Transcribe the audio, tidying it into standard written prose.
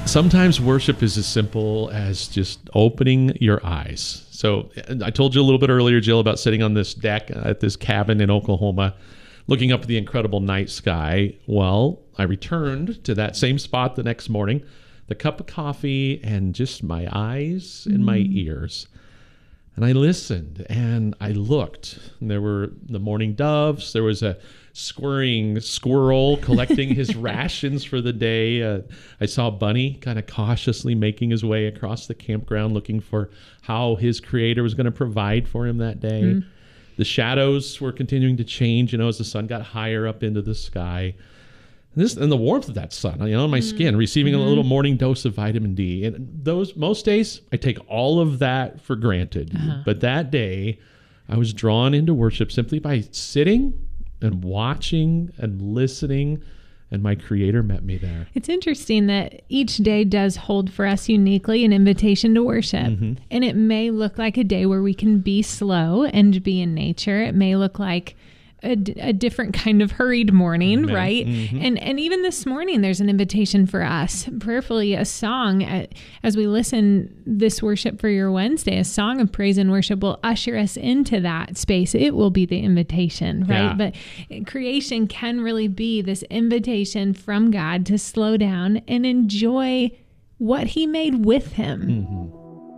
Sometimes worship is as simple as just opening your eyes. So I told you a little bit earlier, Jill, about sitting on this deck at this cabin in Oklahoma, looking up at the incredible night sky. Well, I returned to that same spot the next morning, the cup of coffee and just my eyes and my ears. And I listened and I looked. And there were the morning doves. There was a squirring squirrel collecting his rations for the day. I saw Bunny kind of cautiously making his way across the campground looking for how his creator was going to provide for him that day. The shadows were continuing to change, as the sun got higher up into the sky. And the warmth of that sun, on my skin, receiving a little morning dose of vitamin D. And most days, I take all of that for granted. But that day, I was drawn into worship simply by sitting and watching and listening, and my Creator met me there. It's interesting that each day does hold for us uniquely an invitation to worship. And it may look like a day where we can be slow and be in nature. It may look like a different kind of hurried morning, right? And even this morning, there's an invitation for us, prayerfully, a song, as we listen this Worship for Your Wednesday, a song of praise and worship will usher us into that space. It will be the invitation, right? But creation can really be this invitation from God to slow down and enjoy what He made with Him.